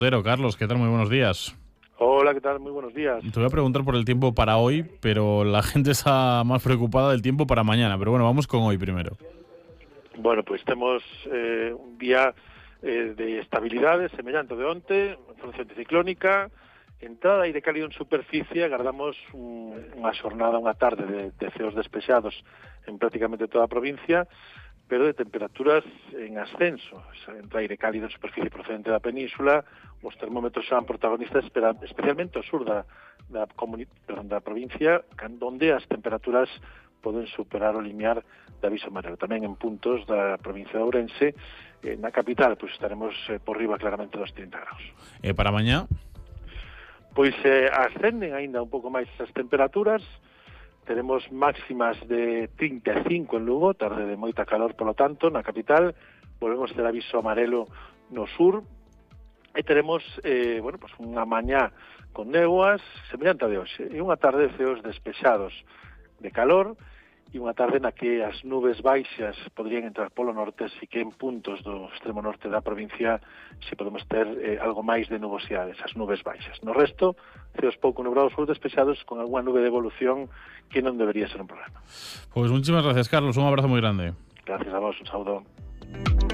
Pero Carlos, ¿qué tal? Muy buenos días. Hola, ¿qué tal? Muy buenos días. Te voy a preguntar por el tiempo para hoy, pero la gente está más preocupada del tiempo para mañana. Pero bueno, vamos con hoy primero. Bueno, pues temos un día de estabilidade semellante de onte, influencia anticiclónica, entrada aire cálido en superficie, agardamos unha xornada, unha tarde de ceos despexados en prácticamente toda a provincia, pero de temperaturas en ascenso. Entra aire cálido en superficie procedente da península, os termómetros serán protagonistas, especialmente ao sur da provincia, onde as temperaturas poden superar o limiar de aviso amarelo. Tamén en puntos da provincia de Ourense, na capital, pois estaremos por riba claramente dos 30 graus. Para mañana. Pois ascenden aínda un pouco máis as temperaturas, teremos máximas de 35 en Lugo, tarde de moita calor, polo tanto, na capital, volvemos ter aviso amarelo no sur, e teremos, pues unha mañá con néboas, semellante a de hoxe, e unha tarde de ceos despexados de calor, e unha tarde na que as nubes baixas podrían entrar polo norte, así que en puntos do extremo norte da provincia se podemos ter algo máis de nubosidades, as nubes baixas. No resto, ceos pouco nubrados ou despexados con algunha nube de evolución que non debería ser un problema. Pues muchísimas gracias, Carlos. Un abrazo muy grande. Gracias a vos, un saúdo.